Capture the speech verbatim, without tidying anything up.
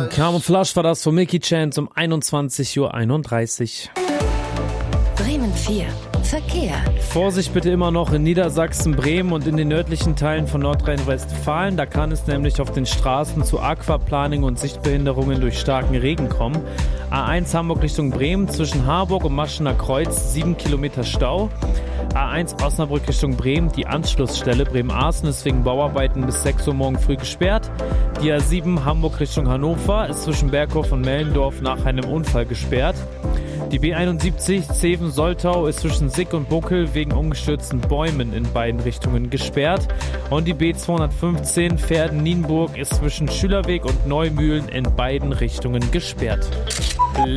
Camouflage war das von Milky Chance um einundzwanzig Uhr einunddreißig. Bremen vier. Verkehr. Vorsicht bitte immer noch in Niedersachsen, Bremen und in den nördlichen Teilen von Nordrhein-Westfalen. Da kann es nämlich auf den Straßen zu Aquaplaning und Sichtbehinderungen durch starken Regen kommen. A eins Hamburg Richtung Bremen zwischen Harburg und Maschener Kreuz sieben Kilometer Stau. A eins Osnabrück Richtung Bremen, die Anschlussstelle Bremen-Arsen ist wegen Bauarbeiten bis sechs Uhr morgen früh gesperrt. Die A sieben Hamburg Richtung Hannover ist zwischen Berghof und Mellendorf nach einem Unfall gesperrt. Die B einundsiebzig Zeven-Soltau ist zwischen Sick und Buckel wegen umgestürzten Bäumen in beiden Richtungen gesperrt. Und die B zweihundertfünfzehn Verden-Nienburg ist zwischen Schülerweg und Neumühlen in beiden Richtungen gesperrt.